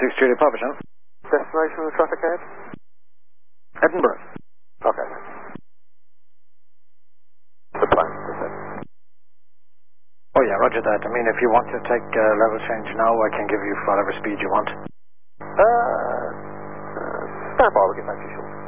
Police, Julie Pemberton. Destination of the traffic aid? Edinburgh. Okay. The plan, is it? Oh yeah, roger that. I mean, if you want to take level change now, I can give you whatever speed you want. Stand by, we'll get back to you shortly.